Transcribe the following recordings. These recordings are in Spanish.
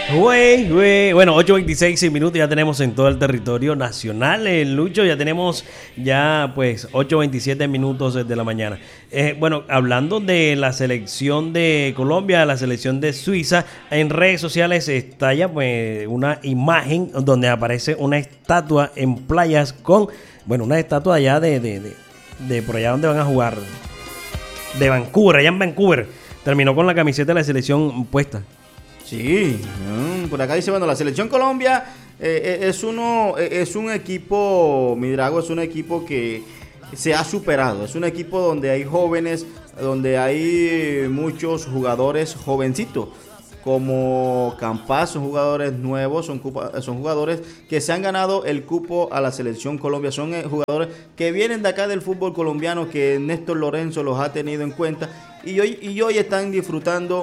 Bueno, 8:26 minutos ya tenemos en todo el territorio nacional. Lucho, ya tenemos pues 8:27 minutos de la mañana. Bueno, hablando de la selección de Colombia, la selección de Suiza, en redes sociales estalla pues una imagen donde aparece una estatua en playas con, bueno, una estatua allá de por allá donde van a jugar, de Vancouver, allá en Vancouver. Terminó con la camiseta de la selección puesta. Sí, por acá dice, bueno, la selección Colombia es un equipo, mi Drago, es un equipo que se ha superado, es un equipo donde hay jóvenes, donde hay muchos jugadores jovencitos, como Campas, son jugadores nuevos, son jugadores que se han ganado el cupo a la selección Colombia, son jugadores que vienen de acá del fútbol colombiano, que Néstor Lorenzo los ha tenido en cuenta y hoy están disfrutando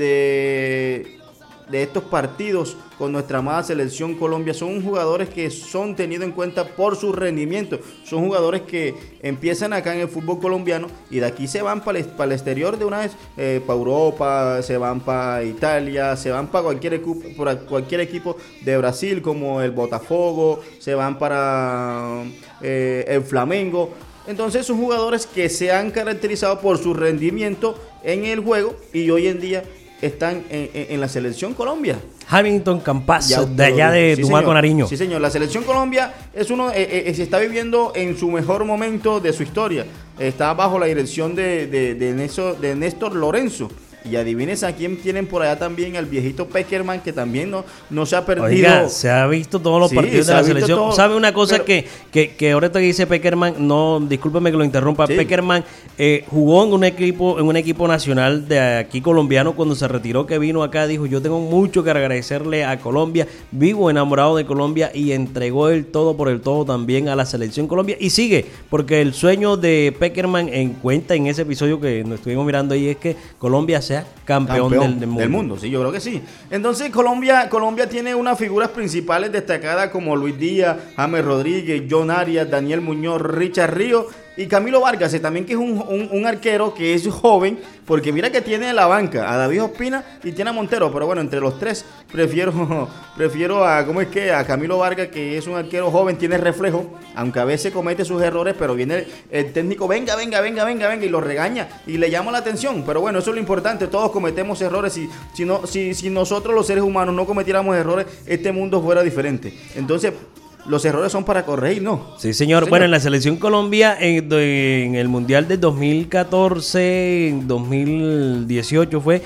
de estos partidos con nuestra amada selección Colombia. Son jugadores que son tenidos en cuenta por su rendimiento, son jugadores que empiezan acá en el fútbol colombiano y de aquí se van para el exterior de una vez, para Europa, se van para Italia, se van para cualquier equipo de Brasil como el Botafogo, se van para el Flamengo. Entonces son jugadores que se han caracterizado por su rendimiento en el juego y hoy en día están en la selección Colombia. Hamilton Campas, de allá de Tumaco, Nariño. Sí, señor. La selección Colombia se está viviendo en su mejor momento de su historia. Está bajo la dirección de Néstor Lorenzo. Y adivines a quién tienen por allá también, el viejito Peckerman, que también no se ha perdido. Oiga, se ha visto todos los partidos de la selección. Todo. ¿Sabe una cosa que ahorita que dice Peckerman? No, discúlpeme que lo interrumpa. Sí. Peckerman jugó en un equipo nacional de aquí colombiano. Cuando se retiró, que vino acá, dijo: yo tengo mucho que agradecerle a Colombia, vivo enamorado de Colombia, y entregó el todo por el todo también a la selección Colombia. Y sigue, porque el sueño de Peckerman en ese episodio que nos estuvimos mirando ahí, es que Colombia sea campeón del mundo. Sí, yo creo que sí. Entonces Colombia tiene unas figuras principales destacadas como Luis Díaz, James Rodríguez, John Arias, Daniel Muñoz, Richard Ríos y Camilo Vargas, también, que es un arquero que es joven, porque mira que tiene en la banca a David Ospina y tiene a Montero, pero bueno, entre los tres prefiero a Camilo Vargas, que es un arquero joven, tiene reflejo, aunque a veces comete sus errores, pero viene el técnico, venga, y lo regaña y le llama la atención. Pero bueno, eso es lo importante, todos cometemos errores, y si nosotros los seres humanos no cometiéramos errores, este mundo fuera diferente. Entonces, los errores son para corregir, ¿no? Sí, señor. Bueno, en la selección Colombia, en el Mundial de 2014, en 2018 fue,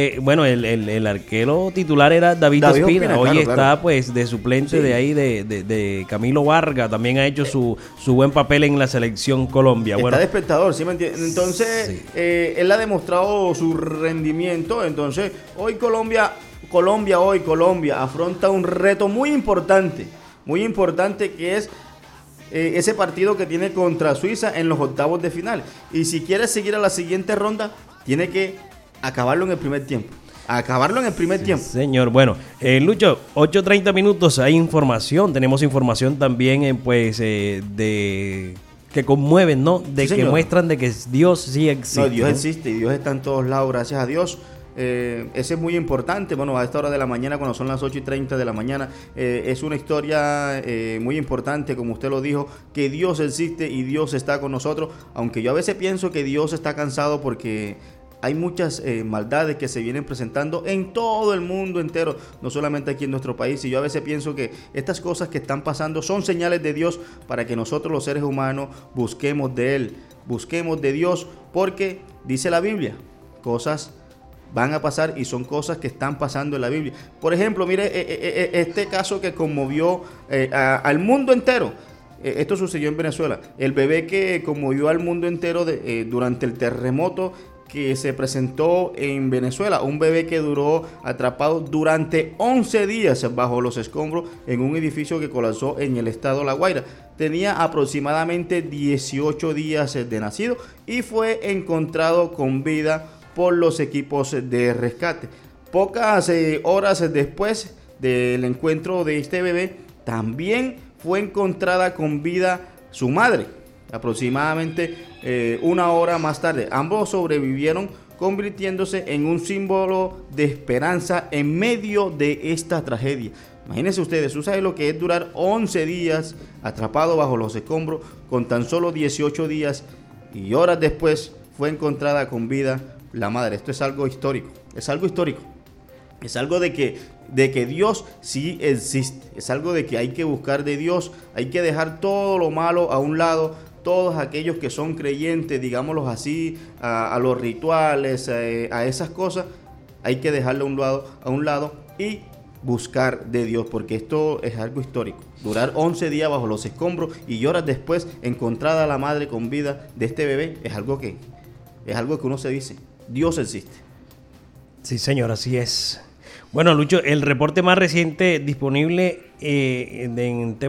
el arquero titular era David Ospina. Hoy está pues de suplente de ahí, de Camilo Vargas. También ha hecho su buen papel en la selección Colombia. Está de espectador, ¿sí me entiendes? Entonces, él ha demostrado su rendimiento. Entonces, hoy Colombia afronta un reto muy importante, que es ese partido que tiene contra Suiza en los octavos de final. Y si quiere seguir a la siguiente ronda, tiene que acabarlo en el primer tiempo. Tiempo. Señor, bueno, Lucho, 8:30 minutos, hay información, tenemos información también, de que conmueven, ¿no? De que muestran de que Dios sí existe. No, Dios existe y Dios está en todos lados, gracias a Dios. Ese es muy importante. Bueno, a esta hora de la mañana, cuando son las 8:30 de la mañana, es una historia muy importante, como usted lo dijo, que Dios existe y Dios está con nosotros, aunque yo a veces pienso que Dios está cansado porque hay muchas maldades que se vienen presentando en todo el mundo entero, no solamente aquí en nuestro país, y yo a veces pienso que estas cosas que están pasando son señales de Dios para que nosotros los seres humanos busquemos de Él, busquemos de Dios, porque dice la Biblia, cosas van a pasar y son cosas que están pasando en la Biblia. Por ejemplo, mire este caso que conmovió al mundo entero. Esto sucedió en Venezuela. El bebé que conmovió al mundo entero durante el terremoto que se presentó en Venezuela. Un bebé que duró atrapado durante 11 días bajo los escombros en un edificio que colapsó en el estado La Guaira. Tenía aproximadamente 18 días de nacido y fue encontrado con vida por los equipos de rescate. Pocas horas después del encuentro de este bebé, también fue encontrada con vida su madre, aproximadamente una hora más tarde. Ambos sobrevivieron convirtiéndose en un símbolo de esperanza en medio de esta tragedia. Imagínense ustedes, ¿tú sabes lo que es durar 11 días atrapado bajo los escombros? Con tan solo 18 días y horas después fue encontrada con vida la madre. Esto es algo histórico, es algo histórico. Es algo de que Dios sí existe. Es algo de que hay que buscar de Dios. Hay que dejar todo lo malo a un lado. Todos aquellos que son creyentes, digámoslo así, a los rituales, a esas cosas, hay que dejarlo a un lado y buscar de Dios, porque esto es algo histórico. Durar 11 días bajo los escombros y horas después encontrada la madre con vida de este bebé es algo que uno se dice, Dios existe. Sí, señor, así es. Bueno, Lucho, el reporte más reciente disponible en